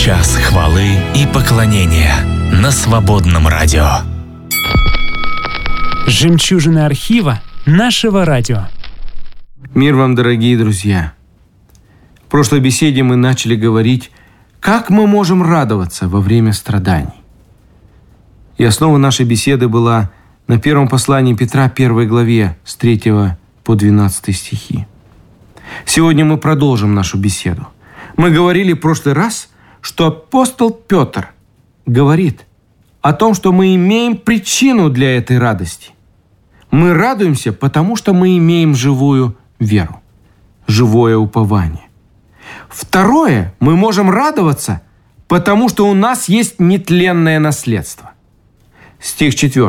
Час хвалы и поклонения на Свободном радио. Жемчужины архива нашего радио. Мир вам, дорогие друзья! В прошлой беседе мы начали говорить, как мы можем радоваться во время страданий. И основа нашей беседы была на первом послании Петра, 1 главе, с 3 по 12 стихи. Сегодня мы продолжим нашу беседу. Мы говорили в прошлый раз, что апостол Петр говорит о том, что мы имеем причину для этой радости. Мы радуемся, потому что мы имеем живую веру, живое упование. Второе, мы можем радоваться, потому что у нас есть нетленное наследство. Стих 4.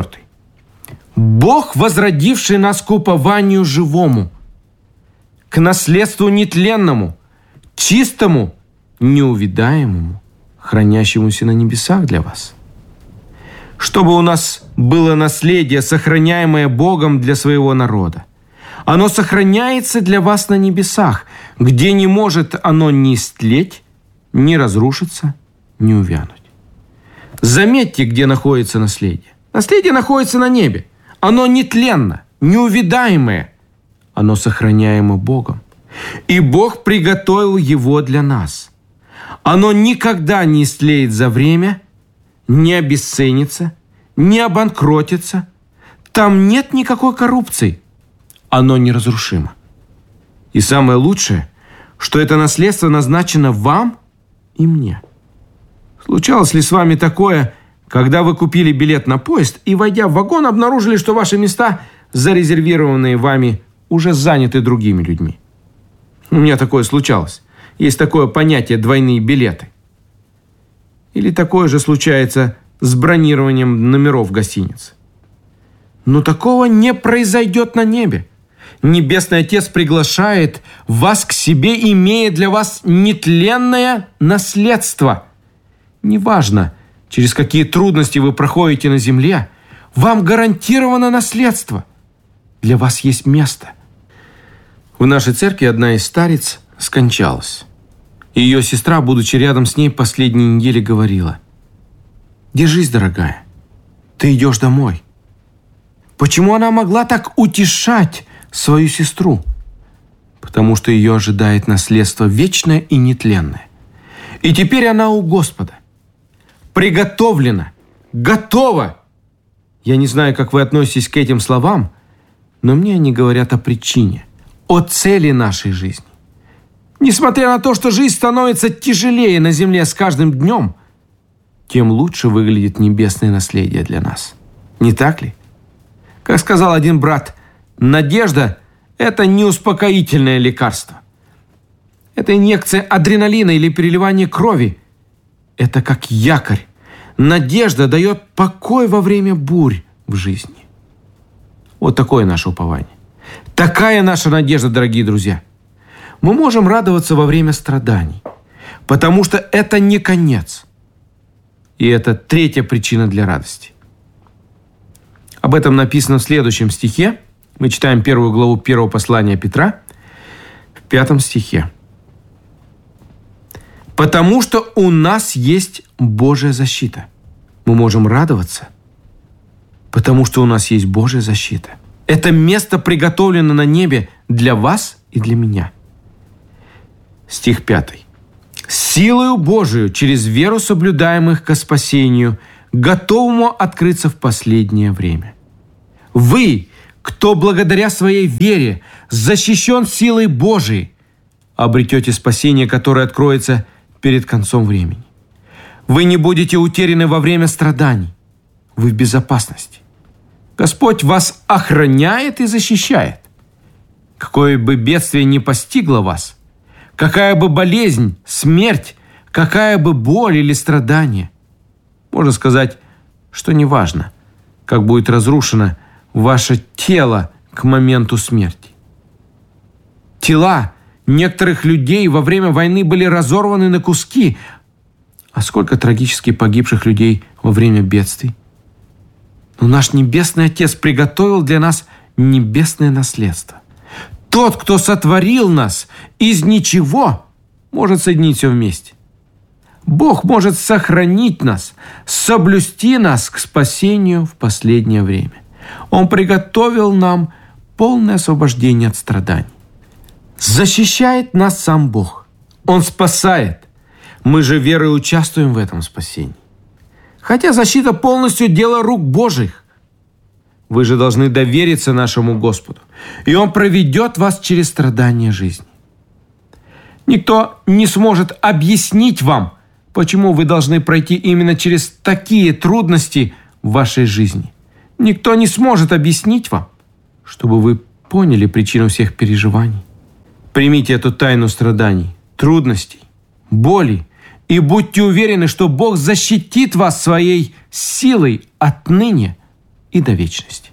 «Бог, возродивший нас к упованию живому, к наследству нетленному, чистому, неувидаемому, хранящемуся на небесах для вас». Чтобы у нас было наследие, сохраняемое Богом для своего народа. Оно сохраняется для вас на небесах, где не может оно ни истлеть, ни разрушиться, ни увянуть. Заметьте, где находится наследие. Наследие находится на небе. Оно нетленно, неувидаемое. Оно сохраняемо Богом. И Бог приготовил его для нас. Оно никогда не истлеет за время, не обесценится, не обанкротится. Там нет никакой коррупции. Оно неразрушимо. И самое лучшее, что это наследство назначено вам и мне. Случалось ли с вами такое, когда вы купили билет на поезд и, войдя в вагон, обнаружили, что ваши места, зарезервированные вами, уже заняты другими людьми? У меня такое случалось. Есть такое понятие «двойные билеты». Или такое же случается с бронированием номеров в гостинице. Но такого не произойдет на небе. Небесный Отец приглашает вас к себе, имея для вас нетленное наследство. Неважно, через какие трудности вы проходите на земле, вам гарантировано наследство. Для вас есть место. В нашей церкви одна из стариц скончалась. И ее сестра, будучи рядом с ней последние недели, говорила: «Держись, дорогая, ты идешь домой». Почему она могла так утешать свою сестру? Потому что ее ожидает наследство вечное и нетленное. И теперь она у Господа. Приготовлена, готова. Я не знаю, как вы относитесь к этим словам, но мне они говорят о причине, о цели нашей жизни. Несмотря на то, что жизнь становится тяжелее на земле с каждым днем, тем лучше выглядит небесное наследие для нас. Не так ли? Как сказал один брат, надежда – это не успокоительное лекарство. Это инъекция адреналина или переливание крови. Это как якорь. Надежда дает покой во время бурь в жизни. Вот такое наше упование. Такая наша надежда, дорогие друзья. Мы можем радоваться во время страданий, потому что это не конец. И это третья причина для радости. Об этом написано в следующем стихе. Мы читаем 1 главу 1 послания Петра, в 5 стихе. «Потому что у нас есть Божья защита». Мы можем радоваться, потому что у нас есть Божья защита. Это место приготовлено на небе для вас и для меня. Стих 5. «Силою Божию через веру соблюдаемых ко спасению, готовому открыться в последнее время. Вы, кто благодаря своей вере защищен силой Божией, обретете спасение, которое откроется перед концом времени. Вы не будете утеряны во время страданий. Вы в безопасности. Господь вас охраняет и защищает. Какое бы бедствие ни постигло вас, какая бы болезнь, смерть, какая бы боль или страдание, можно сказать, что неважно, как будет разрушено ваше тело к моменту смерти. Тела некоторых людей во время войны были разорваны на куски. А сколько трагически погибших людей во время бедствий? Но наш Небесный Отец приготовил для нас небесное наследство. Тот, кто сотворил нас из ничего, может соединить все вместе. Бог может сохранить нас, соблюсти нас к спасению в последнее время. Он приготовил нам полное освобождение от страданий. Защищает нас сам Бог. Он спасает. Мы же верой участвуем в этом спасении. Хотя защита полностью дело рук Божьих. Вы же должны довериться нашему Господу, и Он проведет вас через страдания жизни. Никто не сможет объяснить вам, почему вы должны пройти именно через такие трудности в вашей жизни. Никто не сможет объяснить вам, чтобы вы поняли причину всех переживаний. Примите эту тайну страданий, трудностей, боли и будьте уверены, что Бог защитит вас своей силой отныне и до вечности.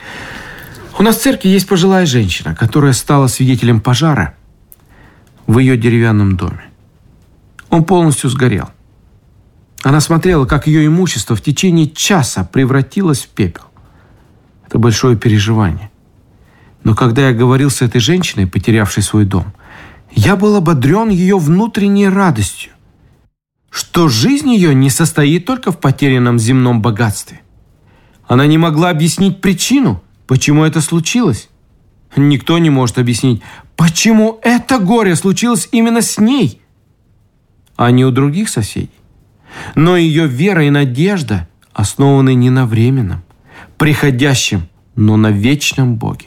У нас в церкви есть пожилая женщина, которая стала свидетелем пожара в ее деревянном доме. Он полностью сгорел. Она смотрела, как ее имущество в течение часа превратилось в пепел. Это большое переживание. Но когда я говорил с этой женщиной, потерявшей свой дом, я был ободрен ее внутренней радостью, что жизнь ее не состоит только в потерянном земном богатстве. Она не могла объяснить причину, почему это случилось. Никто не может объяснить, почему это горе случилось именно с ней, а не у других соседей. Но ее вера и надежда основаны не на временном, приходящем, но на вечном Боге.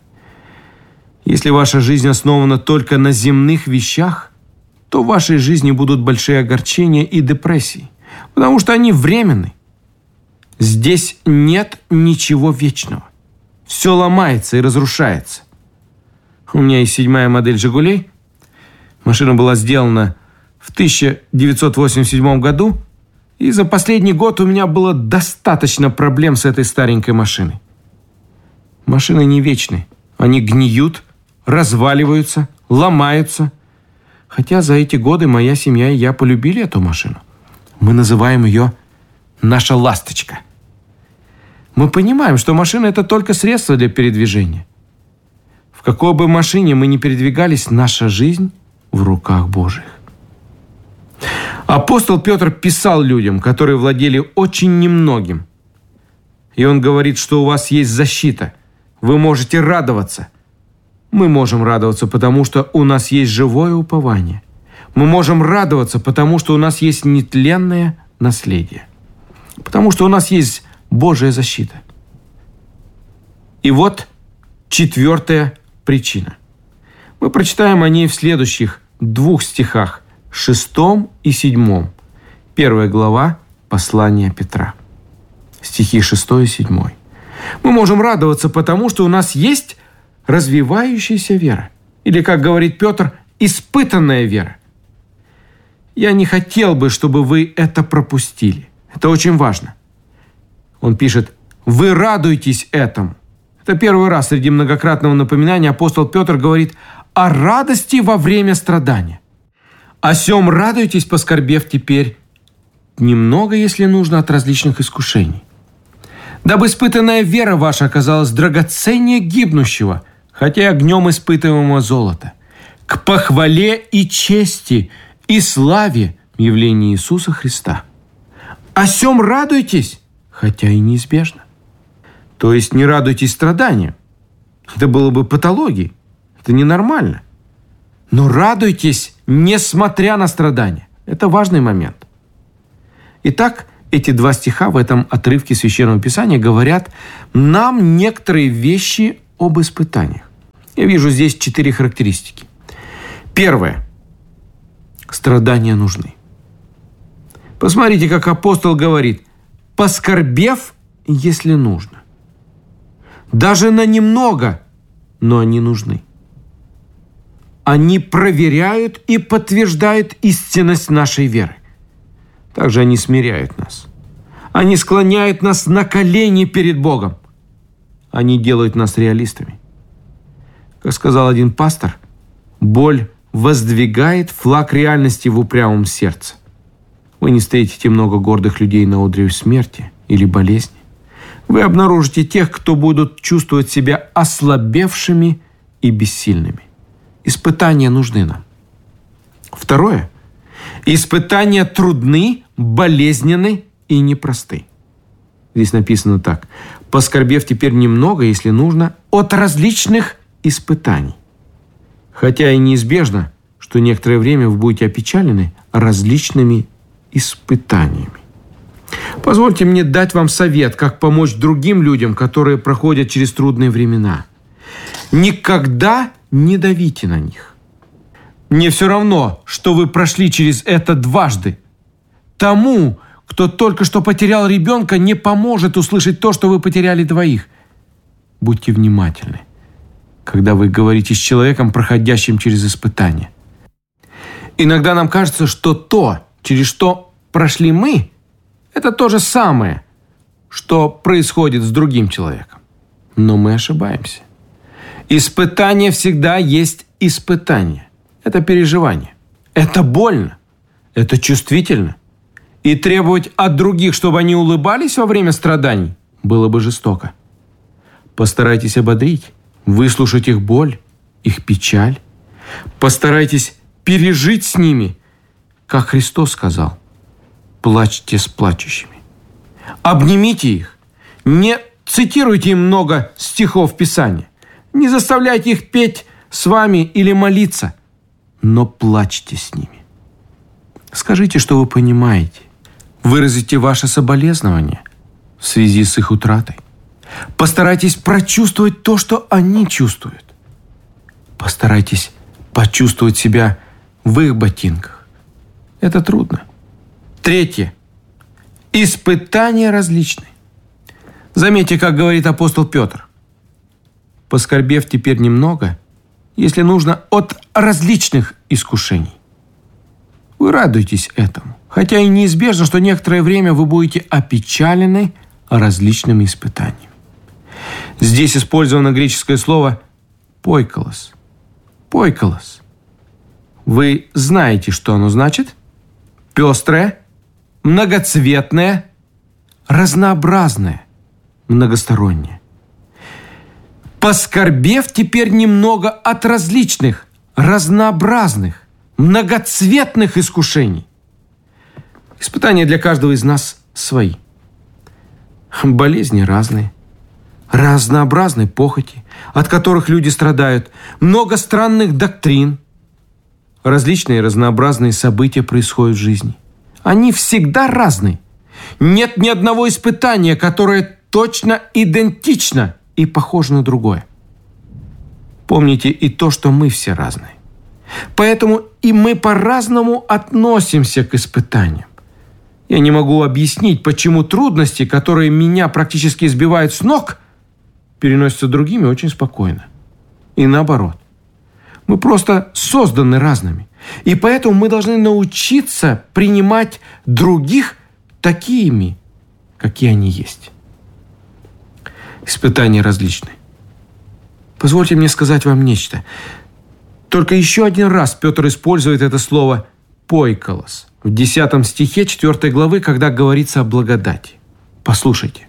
Если ваша жизнь основана только на земных вещах, то в вашей жизни будут большие огорчения и депрессии, потому что они временны. Здесь нет ничего вечного. Все ломается и разрушается. У меня есть 7-я модель «Жигулей». Машина была сделана в 1987 году, и за последний год у меня было достаточно проблем с этой старенькой машиной. Машины не вечны. Они гниют, разваливаются, ломаются. Хотя за эти годы моя семья и я полюбили эту машину. Мы называем ее «наша ласточка». Мы понимаем, что машина – это только средство для передвижения. В какой бы машине мы ни передвигались, наша жизнь в руках Божьих. Апостол Петр писал людям, которые владели очень немногим. И он говорит, что у вас есть защита. Вы можете радоваться. Мы можем радоваться, потому что у нас есть живое упование. Мы можем радоваться, потому что у нас есть нетленное наследие. Потому что у нас есть Божья защита. И вот 4-я причина. Мы прочитаем о ней в следующих 2 стихах, 6 и 7. 1 глава послания Петра. Стихи 6 и 7. Мы можем радоваться, потому что у нас есть развивающаяся вера. Или, как говорит Петр, испытанная вера. Я не хотел бы, чтобы вы это пропустили. Это очень важно. Он пишет: «Вы радуйтесь этому». Это первый раз среди многократного напоминания апостол Петр говорит о радости во время страдания. «О сем радуйтесь, поскорбев теперь немного, если нужно, от различных искушений. Дабы испытанная вера ваша оказалась драгоценнее гибнущего, хотя и огнем испытываемого золота, к похвале и чести и славе в явлении Иисуса Христа. О сем радуйтесь, хотя и неизбежно». То есть не радуйтесь страданиям. Это было бы патологией. Это ненормально. Но радуйтесь, несмотря на страдания. Это важный момент. Итак, эти 2 стиха в этом отрывке Священного Писания говорят нам некоторые вещи об испытаниях. Я вижу здесь 4 характеристики. Первое. Страдания нужны. Посмотрите, как апостол говорит: «Поскорбев, если нужно». Даже на немного, но они нужны. Они проверяют и подтверждают истинность нашей веры. Также они смиряют нас. Они склоняют нас на колени перед Богом. Они делают нас реалистами. Как сказал один пастор, боль воздвигает флаг реальности в упрямом сердце. Вы не встретите много гордых людей на одре смерти или болезни. Вы обнаружите тех, кто будут чувствовать себя ослабевшими и бессильными. Испытания нужны нам. Второе. Испытания трудны, болезненны и непросты. Здесь написано так. Поскорбев теперь немного, если нужно, от различных испытаний. Хотя и неизбежно, что некоторое время вы будете опечалены различными испытаниями. Позвольте мне дать вам совет, как помочь другим людям, которые проходят через трудные времена. Никогда не давите на них. Мне все равно, что вы прошли через это дважды. Тому, кто только что потерял ребенка, не поможет услышать то, что вы потеряли двоих. Будьте внимательны, когда вы говорите с человеком, проходящим через испытания. Иногда нам кажется, что то, через что прошли мы, это то же самое, что происходит с другим человеком. Но мы ошибаемся. Испытание всегда есть испытание. Это переживание. Это больно. Это чувствительно. И требовать от других, чтобы они улыбались во время страданий, было бы жестоко. Постарайтесь ободрить, выслушать их боль, их печаль. Постарайтесь пережить с ними, как Христос сказал: плачьте с плачущими. Обнимите их. Не цитируйте им много стихов Писания. Не заставляйте их петь с вами или молиться, но плачьте с ними. Скажите, что вы понимаете. Выразите ваше соболезнование в связи с их утратой. Постарайтесь прочувствовать то, что они чувствуют. Постарайтесь почувствовать себя в их ботинках. Это трудно. Третье. Испытания различны. Заметьте, как говорит апостол Петр. Поскорбев теперь немного, если нужно, от различных искушений. Вы радуйтесь этому, хотя и неизбежно, что некоторое время вы будете опечалены различными испытаниями. Здесь использовано греческое слово «пойколос». «Пойколос». Вы знаете, что оно значит? Пестрое, многоцветное, разнообразное, многостороннее. Поскорбев теперь немного от различных, разнообразных, многоцветных искушений. Испытания для каждого из нас свои. Болезни разные, разнообразные похоти, от которых люди страдают, много странных доктрин. Различные разнообразные события происходят в жизни. Они всегда разные. Нет ни одного испытания, которое точно идентично и похоже на другое. Помните и то, что мы все разные. Поэтому и мы по-разному относимся к испытаниям. Я не могу объяснить, почему трудности, которые меня практически сбивают с ног, переносятся другими очень спокойно. И наоборот. Мы просто созданы разными. И поэтому мы должны научиться принимать других такими, какие они есть. Испытания различны. Позвольте мне сказать вам нечто. Только еще один раз Петр использует это слово «пойколос» в 10 стихе 4 главы, когда говорится о благодати. Послушайте.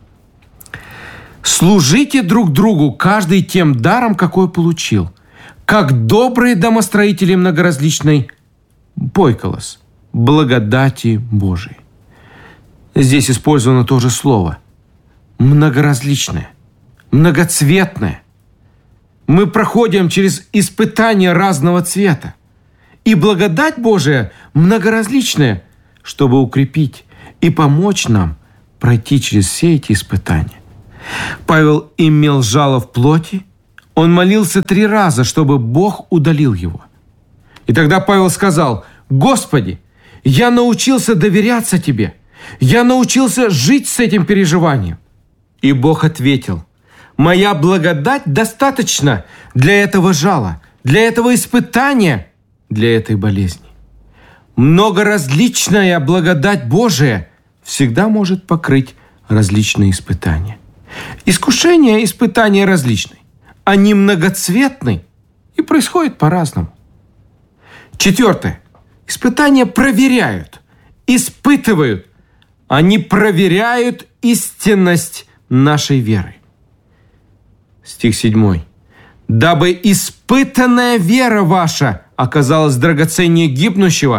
«Служите друг другу, каждый тем даром, какой получил, как добрые домостроители многоразличной пойколос, благодати Божией». Здесь использовано то же слово. Многоразличное, многоцветное. Мы проходим через испытания разного цвета. И благодать Божия многоразличная, чтобы укрепить и помочь нам пройти через все эти испытания. Павел имел жало в плоти. Он молился 3 раза, чтобы Бог удалил его. И тогда Павел сказал: «Господи, я научился доверяться Тебе. Я научился жить с этим переживанием». И Бог ответил: «Моя благодать достаточно для этого жала, для этого испытания, для этой болезни». Многоразличная благодать Божия всегда может покрыть различные испытания. Искушения, испытания различны. Они многоцветны и происходят по-разному. 4. Испытания проверяют, испытывают. Они проверяют истинность нашей веры. Стих 7. «Дабы испытанная вера ваша оказалась драгоценнее гибнущего,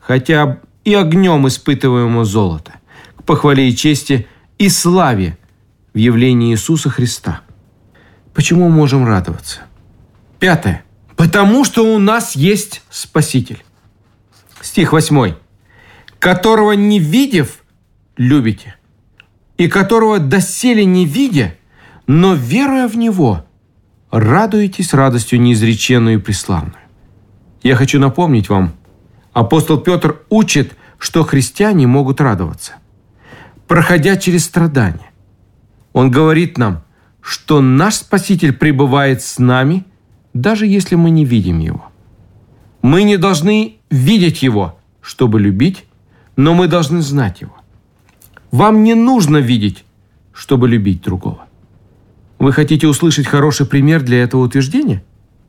хотя и огнем испытываемого золота, к похвале и чести и славе в явлении Иисуса Христа. Почему мы можем радоваться? 5. Потому что у нас есть Спаситель. Стих 8. Которого не видев, любите, и которого доселе не видя, но веруя в Него, радуетесь радостью неизреченную и преславную. Я хочу напомнить вам, апостол Петр учит, что христиане могут радоваться, проходя через страдания. Он говорит нам, что наш Спаситель пребывает с нами, даже если мы не видим Его. Мы не должны видеть Его, чтобы любить, но мы должны знать Его. Вам не нужно видеть, чтобы любить другого. Вы хотите услышать хороший пример для этого утверждения?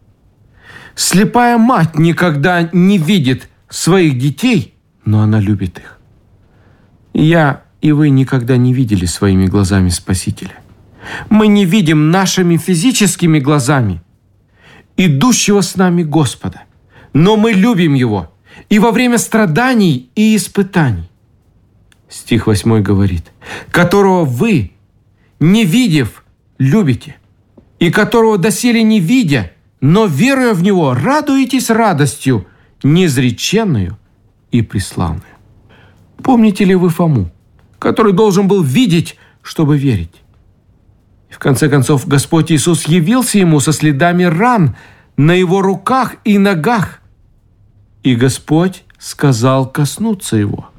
Слепая мать никогда не видит своих детей, но она любит их. Я и вы никогда не видели своими глазами Спасителя. Мы не видим нашими физическими глазами идущего с нами Господа, но мы любим Его и во время страданий и испытаний. Стих 8 говорит, которого вы, не видев, любите, и которого доселе не видя, но веруя в Него, радуетесь радостью неизреченную и преславную. Помните ли вы Фому, который должен был видеть, чтобы верить? И в конце концов, Господь Иисус явился ему со следами ран на его руках и ногах. И Господь сказал коснуться его.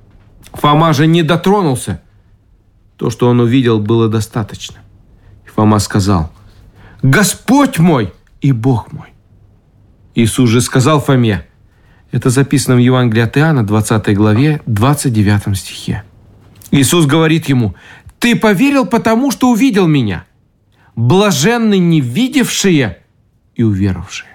Фома же не дотронулся. То, что он увидел, было достаточно. И Фома сказал: «Господь мой и Бог мой». Иисус же сказал Фоме, это записано в Евангелии от Иоанна, 20 главе, 29 стихе. Иисус говорит ему: «Ты поверил, потому что увидел Меня. Блаженны не видевшие и уверовавшие».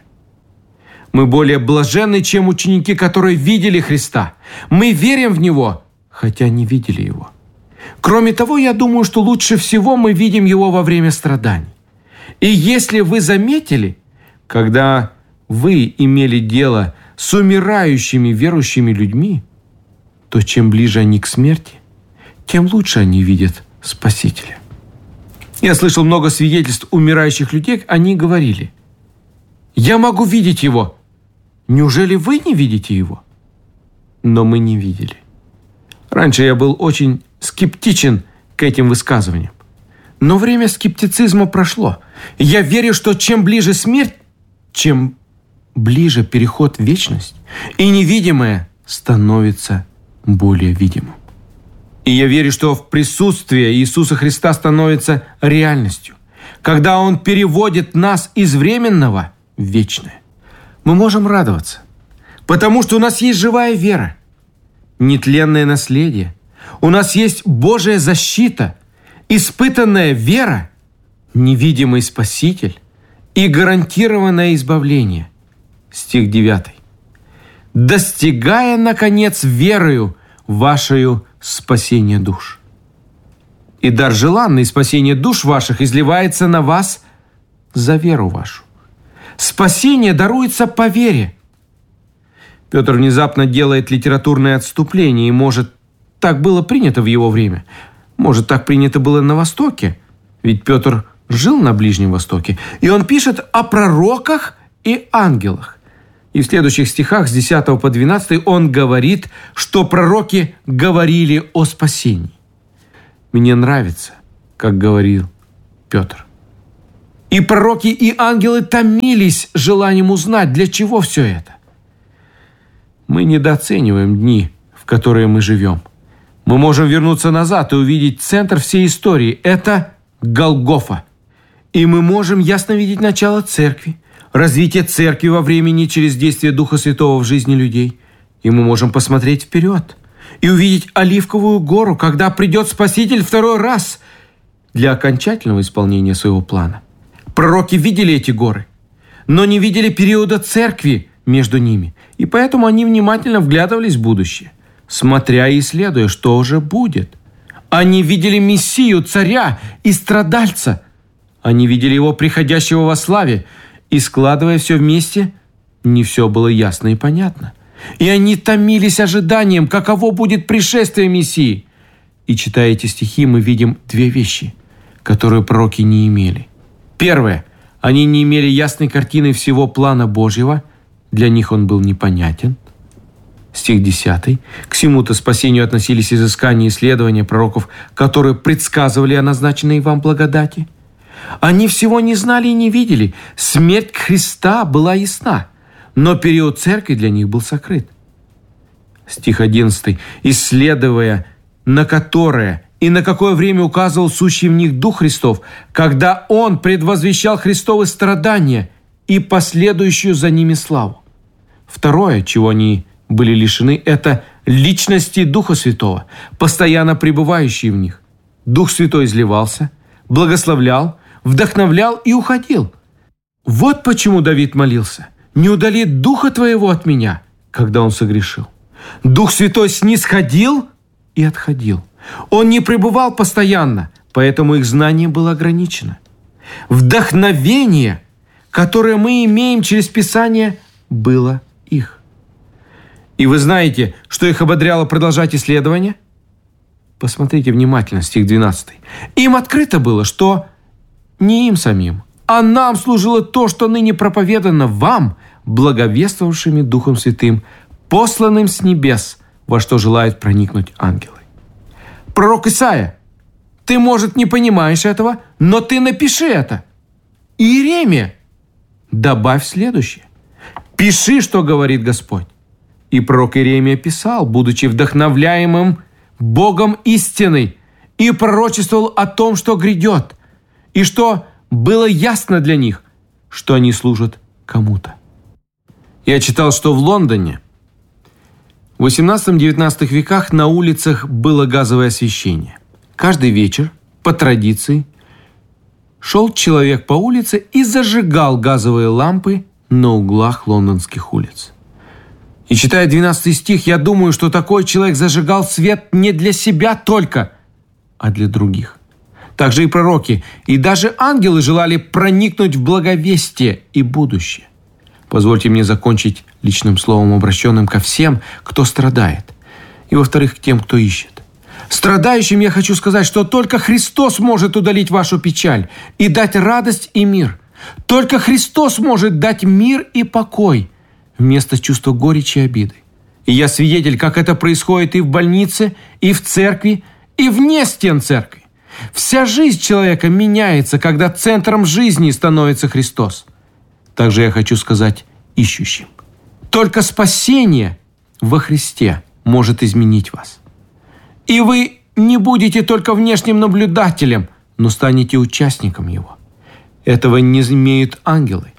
Мы более блаженны, чем ученики, которые видели Христа. Мы верим в Него, хотя не видели Его. Кроме того, я думаю, что лучше всего мы видим Его во время страданий. И если вы заметили, когда вы имели дело с умирающими верующими людьми, то чем ближе они к смерти, тем лучше они видят Спасителя. Я слышал много свидетельств умирающих людей, они говорили: «Я могу видеть Его. Неужели вы не видите Его?» Но мы не видели. Раньше я был очень скептичен к этим высказываниям. Но время скептицизма прошло. Я верю, что чем ближе смерть, чем ближе переход в вечность, и невидимое становится более видимым. И я верю, что в присутствии Иисуса Христа становится реальностью, когда Он переводит нас из временного в вечное. Мы можем радоваться, потому что у нас есть живая вера, нетленное наследие, у нас есть Божья защита, испытанная вера, невидимый Спаситель и гарантированное избавление. Стих 9. «Достигая, наконец, верою вашею спасение душ. И дар желанный спасение душ ваших изливается на вас за веру вашу». Спасение даруется по вере. Петр внезапно делает литературное отступление, и, может, так было принято в его время. Может, так принято было на Востоке. Ведь Петр жил на Ближнем Востоке. И он пишет о пророках и ангелах. И в следующих стихах с 10 по 12 он говорит, что пророки говорили о спасении. Мне нравится, как говорил Петр. И пророки, и ангелы томились желанием узнать, для чего все это. Мы недооцениваем дни, в которые мы живем. Мы можем вернуться назад и увидеть центр всей истории. Это Голгофа. И мы можем ясно видеть начало церкви, развитие церкви во времени через действие Духа Святого в жизни людей. И мы можем посмотреть вперед и увидеть Оливковую гору, когда придет Спаситель второй раз для окончательного исполнения своего плана. Пророки видели эти горы, но не видели периода церкви между ними, и поэтому они внимательно вглядывались в будущее, смотря и исследуя, что уже будет. Они видели Мессию, царя и страдальца. Они видели его приходящего во славе, и, складывая все вместе, не все было ясно и понятно. И они томились ожиданием, каково будет пришествие Мессии. И читая эти стихи, мы видим две вещи, которые пророки не имели. Первое. Они не имели ясной картины всего плана Божьего. Для них он был непонятен. Стих 10. К всему-то спасению относились изыскания и исследования пророков, которые предсказывали о назначенной вам благодати. Они всего не знали и не видели. Смерть Христа была ясна, но период церкви для них был сокрыт. Стих 11. «Исследуя, на которое и на какое время указывал сущий в них Дух Христов, когда Он предвозвещал Христовы страдания и последующую за ними славу». Второе, чего они были лишены, это личности Духа Святого, постоянно пребывающие в них. Дух Святой изливался, благословлял, вдохновлял и уходил. Вот почему Давид молился: «Не удали Духа Твоего от меня», когда он согрешил. Дух Святой снисходил и отходил. Он не пребывал постоянно, поэтому их знание было ограничено. Вдохновение, которое мы имеем через Писание, было их. И вы знаете, что их ободряло продолжать исследование? Посмотрите внимательно, стих 12. Им открыто было, что не им самим, а нам служило то, что ныне проповедано вам, благовествовавшими Духом Святым, посланным с небес, во что желают проникнуть ангелы. Пророк Исаия, ты, может, не понимаешь этого, но ты напиши это. Иеремия, добавь следующее. Пиши, что говорит Господь. И пророк Иеремия писал, будучи вдохновляемым Богом истиной, и пророчествовал о том, что грядет, и что было ясно для них, что они служат кому-то. Я читал, что в Лондоне в 18-19 веках на улицах было газовое освещение. Каждый вечер, по традиции, шел человек по улице и зажигал газовые лампы на углах лондонских улиц. И читая 12 стих, я думаю, что такой человек зажигал свет не для себя только, а для других. Также и пророки, и даже ангелы желали проникнуть в благовестие и будущее. Позвольте мне закончить личным словом, обращенным ко всем, кто страдает, и, во-вторых, к тем, кто ищет. Страдающим я хочу сказать, что только Христос может удалить вашу печаль и дать радость и мир. Только Христос может дать мир и покой вместо чувства горечи и обиды. И я свидетель, как это происходит и в больнице, и в церкви, и вне стен церкви. Вся жизнь человека меняется, когда центром жизни становится Христос. Также я хочу сказать ищущим. Только спасение во Христе может изменить вас. И вы не будете только внешним наблюдателем, но станете участником Его. Этого не имеют ангелы.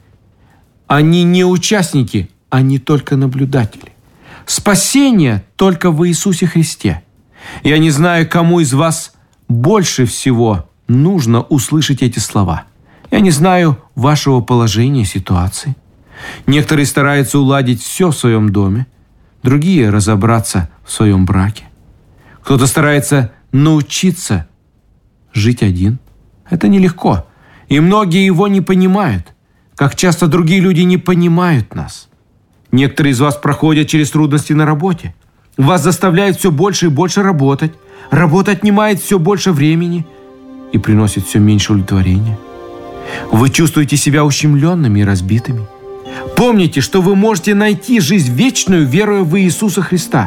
Они не участники, они только наблюдатели. Спасение только в Иисусе Христе. Я не знаю, кому из вас больше всего нужно услышать эти слова. Я не знаю вашего положения, ситуации. Некоторые стараются уладить все в своем доме, другие разобраться в своем браке. Кто-то старается научиться жить один. Это нелегко, и многие его не понимают, как часто другие люди не понимают нас. Некоторые из вас проходят через трудности на работе. Вас заставляют все больше и больше работать. Работа отнимает все больше времени и приносит все меньше удовлетворения. Вы чувствуете себя ущемленными и разбитыми. Помните, что вы можете найти жизнь вечную, веруя в Иисуса Христа.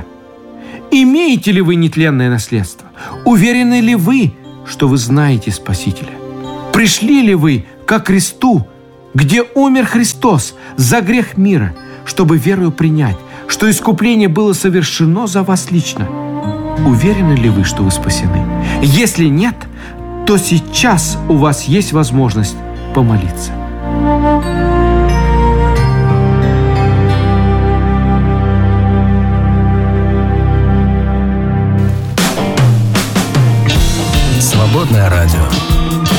Имеете ли вы нетленное наследство? Уверены ли вы, что вы знаете Спасителя? Пришли ли вы ко кресту, где умер Христос за грех мира, чтобы верою принять, что искупление было совершено за вас лично? Уверены ли вы, что вы спасены? Если нет, то сейчас у вас есть возможность помолиться. Свободное радио.